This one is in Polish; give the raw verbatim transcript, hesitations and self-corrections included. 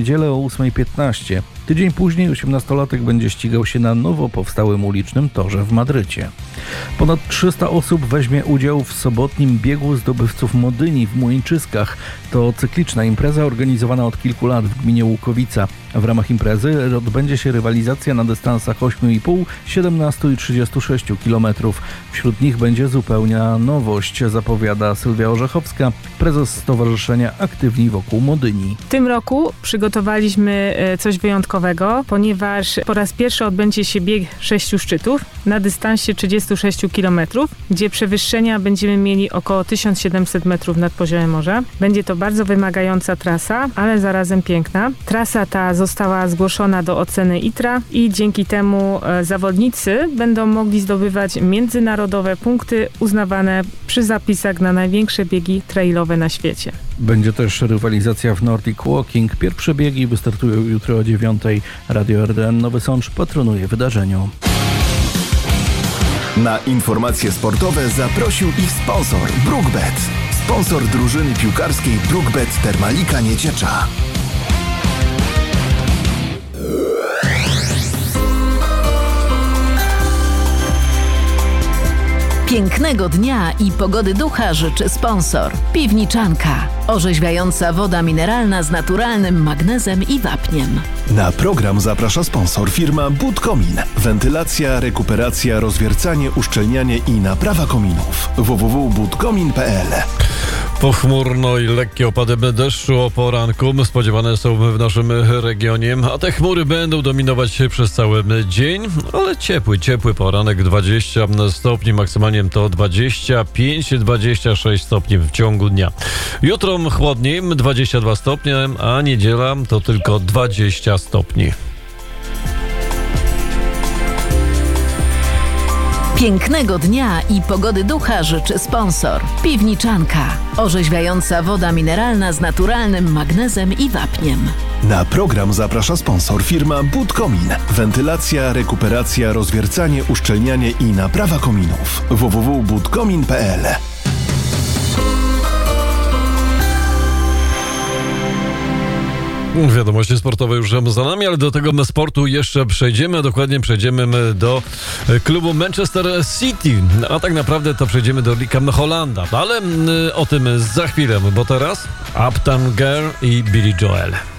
niedzielę o ósma piętnaście. Tydzień później osiemnastolatek będzie ścigał się na nowo powstałym ulicznym torze w Madrycie. Ponad trzysta osób weźmie udział w sobotnim biegu zdobywców Modyni w Młyńczyskach. To cykliczna impreza organizowana od kilku lat w gminie Łukowica. W ramach imprezy odbędzie się rywalizacja na dystansach osiem i pół, siedemnaście i trzydzieści sześć kilometrów. Wśród nich będzie zupełna nowość, zapowiada Sylwia Orzechowska, prezes Stowarzyszenia Aktywni Wokół Modyni. W tym roku przygotowaliśmy coś wyjątkowego, ponieważ po raz pierwszy odbędzie się bieg sześciu szczytów na dystansie trzydzieści sześć kilometrów, gdzie przewyższenia będziemy mieli około tysiąc siedemset metrów nad poziomem morza. Będzie to bardzo wymagająca trasa, ale zarazem piękna. Trasa ta została zgłoszona do oceny I T R A i dzięki temu e, zawodnicy będą mogli zdobywać międzynarodowe punkty uznawane przy zapisach na największe biegi trailowe na świecie. Będzie też rywalizacja w Nordic Walking. Pierwsze biegi wystartują jutro o dziewiątej. Radio R D N Nowy Sącz patronuje wydarzeniu. Na informacje sportowe zaprosił ich sponsor BrookBet. Sponsor drużyny piłkarskiej BrookBet Termalika Nieciecza. Pięknego dnia i pogody ducha życzy sponsor. Piwniczanka. Orzeźwiająca woda mineralna z naturalnym magnezem i wapniem. Na program zaprasza sponsor firma Budkomin. Wentylacja, rekuperacja, rozwiercanie, uszczelnianie i naprawa kominów. w w w kropka budkomin kropka p l. Pochmurno i lekkie opady deszczu o poranku spodziewane są w naszym regionie, a te chmury będą dominować przez cały dzień, ale ciepły, ciepły poranek, dwadzieścia stopni, maksymalnie to dwadzieścia pięć dwadzieścia sześć stopni w ciągu dnia. Jutro chłodniej, dwadzieścia dwa stopnie, a niedziela to tylko dwadzieścia stopni. Pięknego dnia i pogody ducha życzy sponsor. Piwniczanka. Orzeźwiająca woda mineralna z naturalnym magnezem i wapniem. Na program zaprasza sponsor firma Budkomin. Wentylacja, rekuperacja, rozwiercanie, uszczelnianie i naprawa kominów. w w w kropka budkomin kropka p l. Wiadomości sportowe już za nami, ale do tego sportu jeszcze przejdziemy, a dokładnie przejdziemy do klubu Manchester City, a tak naprawdę to przejdziemy do Lika Hollanda, ale o tym za chwilę, bo teraz Uptown Girl i Billy Joel.